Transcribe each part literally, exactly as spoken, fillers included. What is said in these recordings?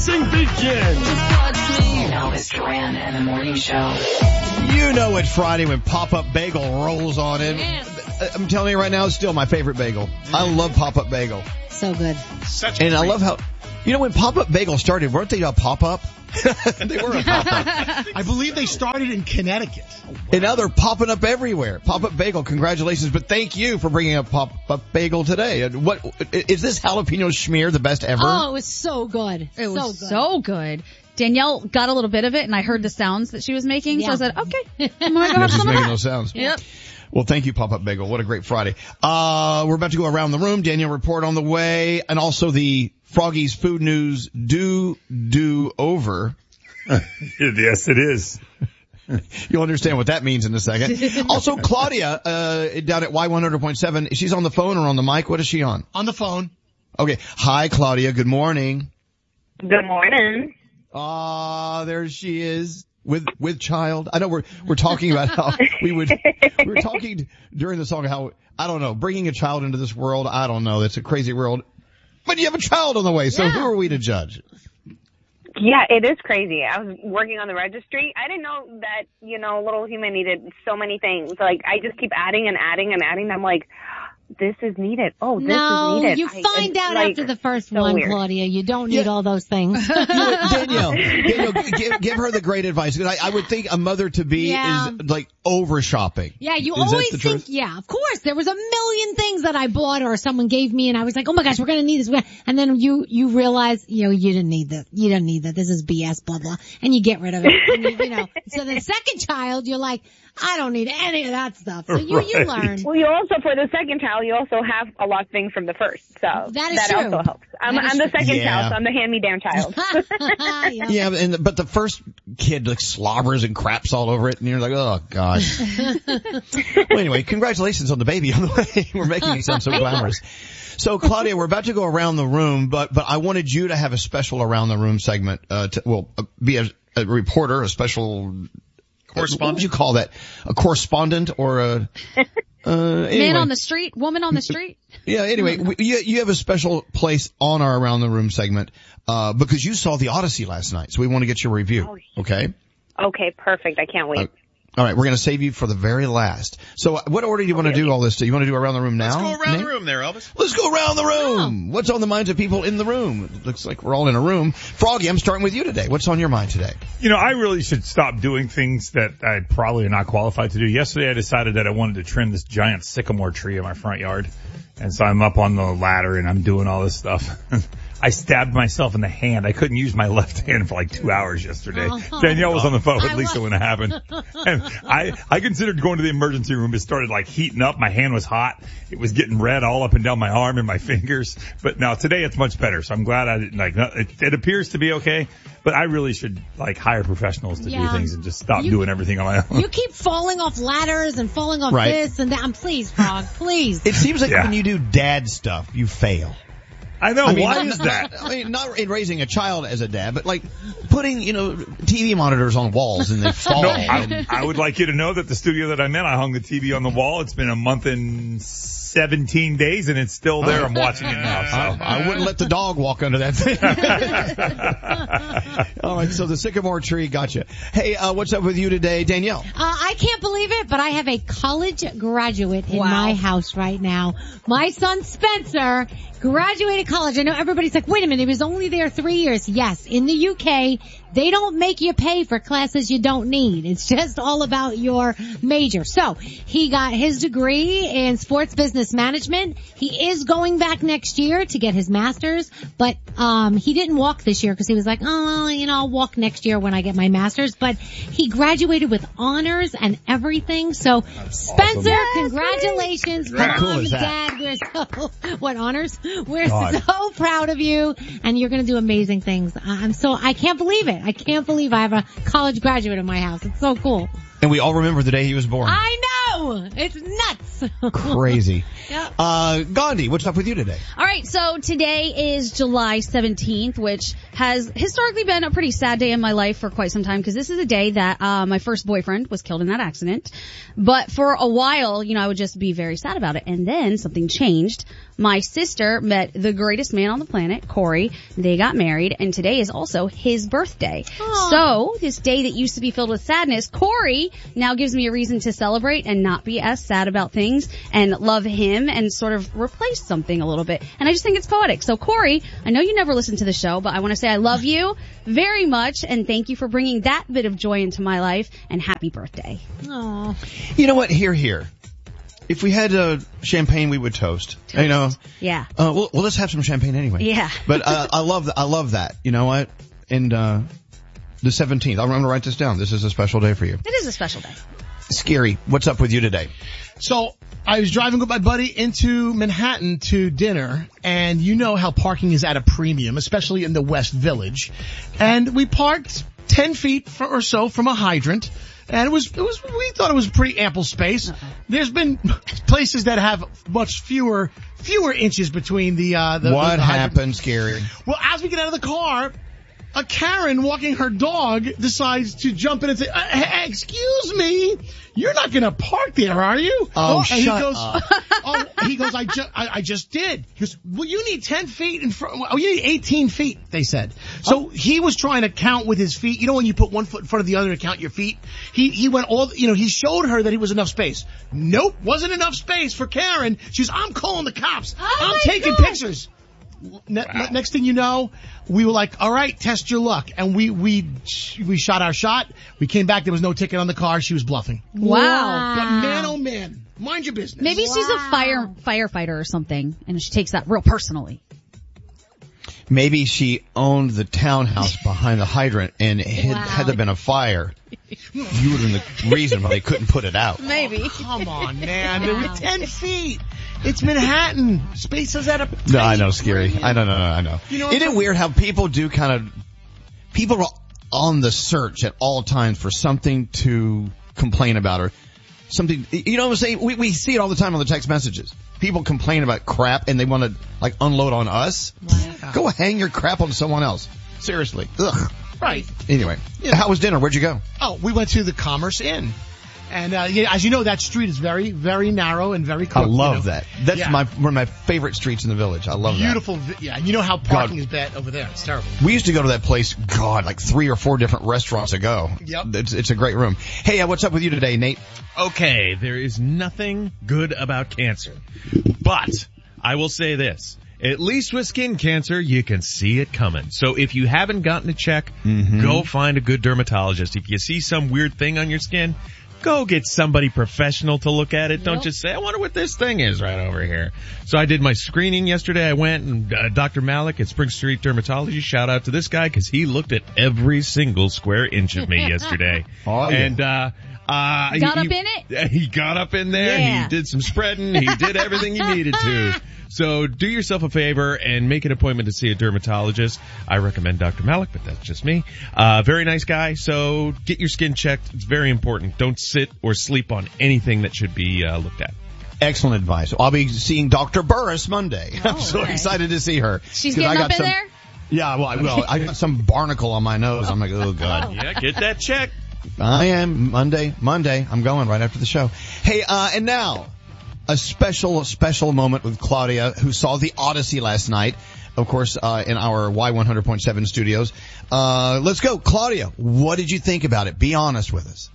racing begins. Elvis Duran and the Morning Show. You know it's Friday when Pop-Up Bagel rolls on in. Yes. I'm telling you right now, it's still my favorite bagel. I love Pop-Up Bagel. So good. Such And a I love how, you know, when Pop-Up Bagel started, weren't they a pop-up? They were a pop-up. I believe they started in Connecticut. And now they're popping up everywhere. Pop-Up Bagel, congratulations. But thank you for bringing up Pop-Up Bagel today. And what, is this jalapeno schmear the best ever? Oh, it was so good. It was so good. so good. Danielle got a little bit of it, and I heard the sounds that she was making, Yeah. so I said, okay, I'm going to go Yeah, have she's some of making that. those sounds. Yep. Well, thank you, Pop-Up Bagel. What a great Friday. Uh, we're about to go around the room. Danielle report on the way, and also the Froggy's Food News do, do over. Yes, it is. You'll understand what that means in a second. Also, Claudia, uh, down at Y one hundred point seven, she's on the phone or on the mic? What is she on? On the phone. Okay. Hi, Claudia. Good morning. Good morning. Ah, there she is. With, with child. I know we're, we're talking about how we would, we were talking during the song how, I don't know, bringing a child into this world, I don't know, it's a crazy world. But you have a child on the way, so Yeah. who are we to judge? Yeah, it is crazy. I was working on the registry. I didn't know that, you know, little human needed so many things. Like, I just keep adding and adding and adding. I'm like, this is needed. Oh, this No, is needed. you I- find it's out like after the first so one, weird. Claudia. You don't need Yeah. all those things. Danielle, Danielle, give, give her the great advice. 'Cause I, I would think a mother to be Yeah. is like over shopping. Yeah, you Is that always the think, truth? yeah, of course. There was a million things that I bought or someone gave me and I was like, oh my gosh, we're going to need this. We're gonna-" And then you, you realize, you know, you didn't need that. You didn't need that. This is B S, blah, blah. And you get rid of it. And you, you know, so the second child, you're like, I don't need any of that stuff. So you, you Right. learn. Well, you also, for the second child, you also have a lot of things from the first. So That is true. also helps. I'm, That is I'm the true. second Yeah. child, so I'm the hand-me-down child. Yeah. Yeah, and, but the first kid like slobbers and craps all over it and you're like, oh gosh. Well, anyway, congratulations on the baby on the way. We're making it sound so glamorous. So Claudia, we're about to go around the room, but, but I wanted you to have a special around the room segment, uh, to, well, uh, be a, a reporter, a special Correspondent? What would you call that? A correspondent or a, uh, anyway. Man on the street, woman on the street. Yeah, anyway, we, you, you have a special place on our Around the Room segment, uh, because you saw the Odyssey last night, so we want to get your review. Oh, Okay? Okay, perfect. I can't wait. Uh, all right, we're going to save you for the very last. So uh, what order do you want to do all this to? You want to do Around the Room now? Let's go around Nate? the room there, Elvis. Let's go around the room. What's on the minds of people in the room? It looks like we're all in a room. Froggy, I'm starting with you today. What's on your mind today? You know, I really should stop doing things that I probably am not qualified to do. Yesterday I decided that I wanted to trim this giant sycamore tree in my front yard. And so I'm up on the ladder and I'm doing all this stuff. I stabbed myself in the hand. I couldn't use my left hand for like two hours yesterday. Oh. Danielle was on the phone with I Lisa was- when it happened. And I, I considered going to the emergency room. It started like heating up. My hand was hot. It was getting red all up and down my arm and my fingers. But now today it's much better. So I'm glad I didn't like, it, it appears to be okay. But I really should like hire professionals to Yeah. do things and just stop You- doing everything on my own. You keep falling off ladders and falling off Right. this and that. I'm please, Frog, please. It seems like Yeah. when you do dad stuff, you fail. I know. I mean, why not, is that? I mean, not in raising a child as a dad, but like putting, you know, T V monitors on walls and they fall. No, and, I, I would like you to know that the studio that I'm in, I hung the T V on the wall. It's been a month and seventeen days and it's still there. I'm watching it now. So. I, I wouldn't let the dog walk under that thing. All right, so the sycamore tree, gotcha. Hey, uh, what's up with you today, Danielle? Uh, I can't believe it, but I have a college graduate in Wow. my house right now. My son Spencer graduated college. I know everybody's like, wait a minute, he was only there three years. Yes, in the U K, they don't make you pay for classes you don't need. It's just all about your major. So he got his degree in sports business management. He is going back next year to get his master's, but um he didn't walk this year because he was like, oh, well, you know, I'll walk next year when I get my master's. But he graduated with honors and everything. So Spencer, awesome. congratulations, How Mom, cool is that? Dad. We're so what honors? We're God. so proud of you, and you're going to do amazing things. I'm so I can't believe it. I can't believe I have a college graduate in my house. It's so cool. And we all remember the day he was born. I know. It's nuts. Crazy. Yep. Uh, Gandhi, what's up with you today? All right, so today is July seventeenth, which has historically been a pretty sad day in my life for quite some time because this is a day that uh, my first boyfriend was killed in that accident. But for a while, you know, I would just be very sad about it. And then something changed. my sister met the greatest man on the planet, Corey. They got married, and today is also his birthday. Aww. So, this day that used to be filled with sadness, Corey now gives me a reason to celebrate and not be as sad about things and love him and sort of replace something a little bit. And I just think it's poetic. So, Corey, I know you never listen to the show, but I want to say I love you very much, and thank you for bringing that bit of joy into my life, and happy birthday. Aw. You know what? Here, here. If we had uh, champagne, we would toast. toast. You know. Yeah. Uh, well, well, let's have some champagne anyway. Yeah. But uh, I love that. I love that. You know what? And uh, the seventeenth. I'm going to write this down. This is a special day for you. It is a special day. Scary. What's up with you today? So I was driving with my buddy into Manhattan to dinner, and you know how parking is at a premium, especially in the West Village. And we parked ten feet for, or so from a hydrant. And it was, it was, we thought it was pretty ample space. Uh-oh. There's been places that have much fewer, fewer inches between the, uh, the, What the, the happened, Scary? Well, as we get out of the car, a Karen walking her dog decides to jump in and say, uh, excuse me, you're not gonna park there, are you? Oh, and shut he goes, up. oh, he goes, I just, I, I just did. He goes, well, you need ten feet in front, oh, you need eighteen feet, they said. So oh. he was trying to count with his feet. You know when you put one foot in front of the other to count your feet? He, he went all, you know, he showed her that he was enough space. Nope, wasn't enough space for Karen. She's, I'm calling the cops. Oh I'm taking God. pictures. Ne- wow. Next thing you know, we were like, all right, test your luck. And we, we, we shot our shot. We came back. There was no ticket on the car. She was bluffing. Wow. But man, oh man, mind your business. Maybe wow. she's a fire, firefighter or something, and she takes that real personally. Maybe she owned the townhouse behind the hydrant, and had, wow. had there been a fire, you would have been the reason why they couldn't put it out. Maybe. Oh, come on, man. There were ten feet. It's Manhattan. Space is at a... No, I know, Scary. I know, no, no, I know. You know Isn't it weird how people do kind of... People are on the search at all times for something to complain about or something... You know what I'm saying? We, we see it all the time on the text messages. People complain about crap and they want to, like, unload on us. Wow. Go hang your crap on someone else. Seriously. Ugh. Right. Anyway, yeah. How was dinner? Where'd you go? Oh, we went to the Commerce Inn. And, uh, yeah, as you know, that street is very, very narrow and very crooked. I love you know? that. That's yeah. my one of my favorite streets in the village. I love Beautiful, that. Beautiful, yeah. You know how parking God. is bad over there. It's terrible. We used to go to that place, God, like three or four different restaurants ago. Yep. It's, it's a great room. Hey, uh, what's up with you today, Nate? Okay, there is nothing good about cancer. But I will say this. At least with skin cancer, you can see it coming. So if you haven't gotten a check, mm-hmm. go find a good dermatologist. If you see some weird thing on your skin, go get somebody professional to look at it. Yep. Don't just say, I wonder what this thing is right over here. So I did my screening yesterday. I went and uh, Doctor Malik at Spring Street Dermatology, shout out to this guy because he looked at every single square inch of me yesterday. Oh, yeah. And, uh, uh, got he, up in it? He got up in there. Yeah. He did some spreading. He did everything he needed to. So do yourself a favor and make an appointment to see a dermatologist. I recommend Doctor Malik, but that's just me. Uh, very nice guy. So get your skin checked. It's very important. Don't sit or sleep on anything that should be uh, looked at. Excellent advice. I'll be seeing Doctor Burris Monday. Oh, I'm so okay. excited to see her. She's getting I up in some, there? Yeah, well, I will. I got some barnacle on my nose. I'm like, oh, God. Yeah, get that check. I am. Monday. Monday. I'm going right after the show. Hey, uh, and now, a special, special moment with Claudia, who saw The Odyssey last night, of course, uh, in our Y one hundred point seven studios. Uh, let's go. Claudia, what did you think about it? Be honest with us.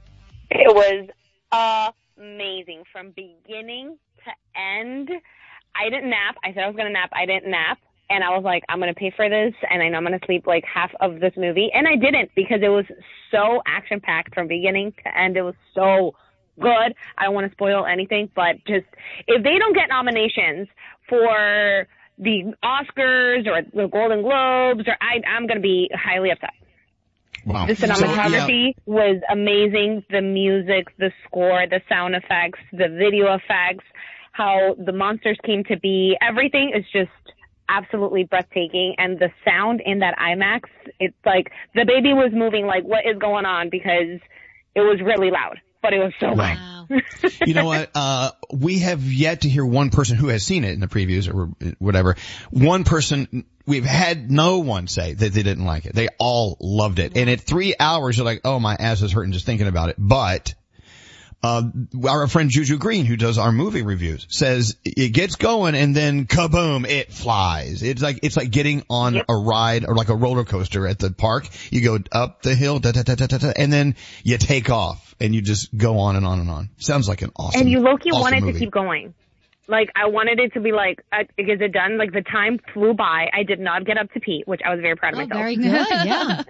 It was amazing from beginning to end. I didn't nap. I said I was going to nap. I didn't nap. And I was like, I'm going to pay for this, and I know I'm going to sleep like half of this movie. And I didn't, because it was so action-packed from beginning to end. It was so good. I don't want to spoil anything, but just if they don't get nominations for the Oscars or the Golden Globes, or I, I'm going to be highly upset. Wow. The cinematography so, yeah. was amazing. The music, the score, the sound effects, the video effects, how the monsters came to be, everything is just absolutely breathtaking. And the sound in that IMAX, it's like the baby was moving like, what is going on? Because it was really loud, but it was so wow. good. You know what? Uh, we have yet to hear one person who has seen it in the previews or whatever. One person, we've had no one say that they didn't like it. They all loved it. And at three hours, you're like, oh, my ass is hurting just thinking about it. But Uh, our friend Juju Green, who does our movie reviews, says it gets going and then kaboom, it flies. It's like, it's like getting on Yep. a ride or like a roller coaster at the park. You go up the hill, da, da, da, da, da, da, and then you take off and you just go on and on and on. Sounds like an awesome, And you low-key awesome wanted movie. to keep going. Like, I wanted it to be like, uh, is it done? Like, the time flew by. I did not get up to pee, which I was very proud of Oh, myself. very good. Yeah.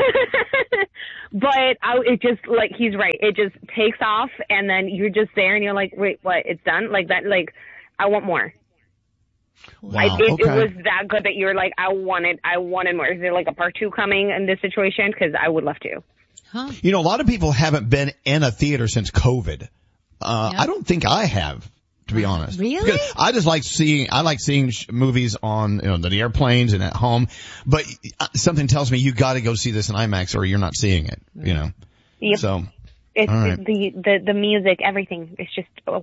But I, it just, like, he's right. It just takes off, and then you're just there, and you're like, wait, what? It's done? Like, that, like, I want more. Wow. I, it, okay. it was that good that you're like, I wanted, I wanted more. Is there, like, a part two coming in this situation? Because I would love to. Huh. You know, a lot of people haven't been in a theater since COVID. Uh, Yeah. I don't think I have, to be honest. Really? Because I just like seeing, I like seeing sh- movies on, you know, the airplanes and at home, but uh, something tells me you gotta go see this in IMAX or you're not seeing it, you know. Yep. So, It's all right. the, the, the music, everything. It's just